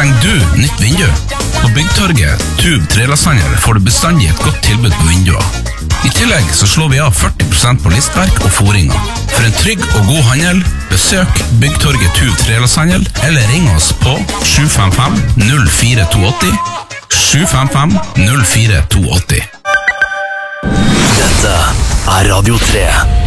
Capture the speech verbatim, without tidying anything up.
trenger du nytt vindu? På Byggtorget, Tube Trelasthandel får du bestandig et godt tilbud på vinduer. I tillegg så slår vi av førti prosent på listverk og foringer. For en trygg og god handel, besøk Byggtorget Tube Trelasthandel, eller ring oss på sju fem fem null fire to åtte sju fem fem null fire to åtte. Dette er Radio tre.